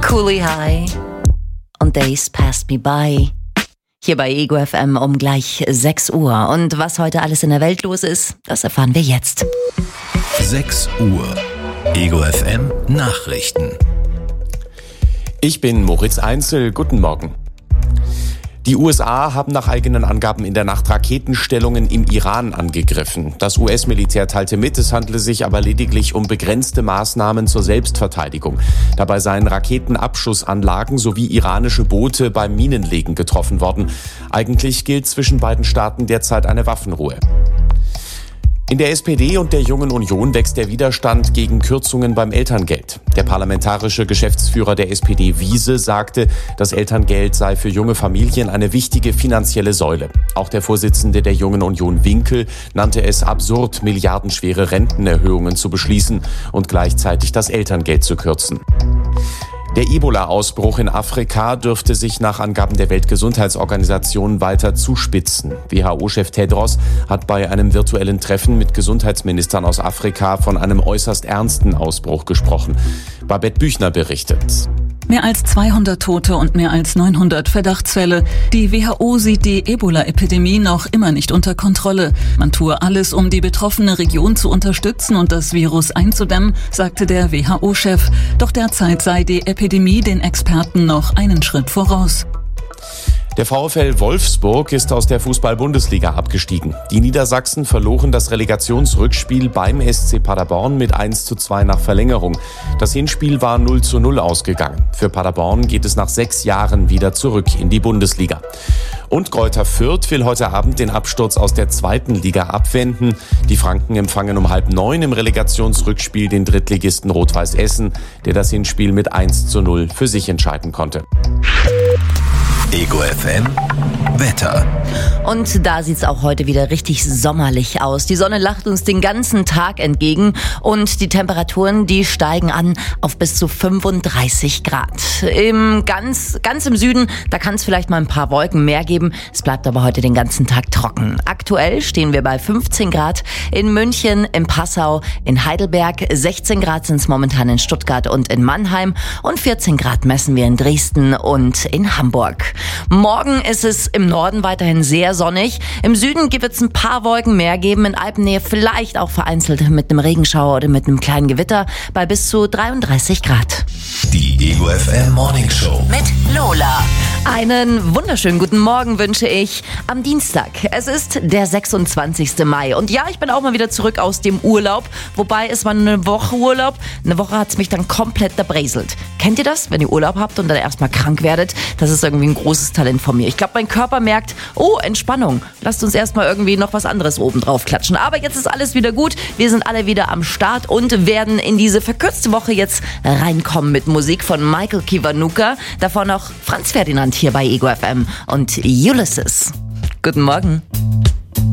Coolie High und Days Passed Me By. Hier bei Ego FM um gleich 6 Uhr. Und was heute alles in der Welt los ist, das erfahren wir jetzt. 6 Uhr. Ego FM Nachrichten. Ich bin Moritz Einzel. Guten Morgen. Die USA haben nach eigenen Angaben in der Nacht Raketenstellungen im Iran angegriffen. Das US-Militär teilte mit, es handle sich aber lediglich um begrenzte Maßnahmen zur Selbstverteidigung. Dabei seien Raketenabschussanlagen sowie iranische Boote beim Minenlegen getroffen worden. Eigentlich gilt zwischen beiden Staaten derzeit eine Waffenruhe. In der SPD und der Jungen Union wächst der Widerstand gegen Kürzungen beim Elterngeld. Der parlamentarische Geschäftsführer der SPD Wiese sagte, das Elterngeld sei für junge Familien eine wichtige finanzielle Säule. Auch der Vorsitzende der Jungen Union Winkel nannte es absurd, milliardenschwere Rentenerhöhungen zu beschließen und gleichzeitig das Elterngeld zu kürzen. Der Ebola-Ausbruch in Afrika dürfte sich nach Angaben der Weltgesundheitsorganisation weiter zuspitzen. WHO-Chef Tedros hat bei einem virtuellen Treffen mit Gesundheitsministern aus Afrika von einem äußerst ernsten Ausbruch gesprochen. Babette Büchner berichtet. Mehr als 200 Tote und mehr als 900 Verdachtsfälle. Die WHO sieht die Ebola-Epidemie noch immer nicht unter Kontrolle. Man tue alles, um die betroffene Region zu unterstützen und das Virus einzudämmen, sagte der WHO-Chef. Doch derzeit sei die Epidemie den Experten noch einen Schritt voraus. Der VfL Wolfsburg ist aus der Fußball-Bundesliga abgestiegen. Die Niedersachsen verloren das Relegationsrückspiel beim SC Paderborn mit 1:2 nach Verlängerung. Das Hinspiel war 0:0 ausgegangen. Für Paderborn geht es nach 6 Jahren wieder zurück in die Bundesliga. Und Greuther Fürth will heute Abend den Absturz aus der 2. Liga abwenden. Die Franken empfangen um 8:30 im Relegationsrückspiel den Drittligisten Rot-Weiß Essen, der das Hinspiel mit 1:0 für sich entscheiden konnte. Ego FM Wetter. Und da sieht's auch heute wieder richtig sommerlich aus. Die Sonne lacht uns den ganzen Tag entgegen und die Temperaturen, die steigen an auf bis zu 35 Grad. Ganz im Süden, da kann es vielleicht mal ein paar Wolken mehr geben. Es bleibt aber heute den ganzen Tag trocken. Aktuell stehen wir bei 15 Grad in München, in Passau, in Heidelberg. 16 Grad sind es momentan in Stuttgart und in Mannheim. Und 14 Grad messen wir in Dresden und in Hamburg. Morgen ist es im Norden weiterhin sehr sonnig. Im Süden wird es ein paar Wolken mehr geben. In Alpennähe vielleicht auch vereinzelt mit einem Regenschauer oder mit einem kleinen Gewitter bei bis zu 33 Grad. Die Ego FM Morning Show mit Lola. Einen wunderschönen guten Morgen wünsche ich am Dienstag. Es ist der 26. Mai. Und ja, ich bin auch mal wieder zurück aus dem Urlaub. Wobei, es war eine Woche Urlaub. Eine Woche hat es mich dann komplett erbräselt. Kennt ihr das, wenn ihr Urlaub habt und dann erstmal krank werdet? Das ist irgendwie ein großes Talent von mir. Ich glaube, mein Körper merkt, oh, Entspannung. Lasst uns erstmal irgendwie noch was anderes oben drauf klatschen. Aber jetzt ist alles wieder gut. Wir sind alle wieder am Start und werden in diese verkürzte Woche jetzt reinkommen mit Musik von Michael Kiwanuka. Davor noch Franz Ferdinand hier bei Ego FM und Ulysses. Guten Morgen.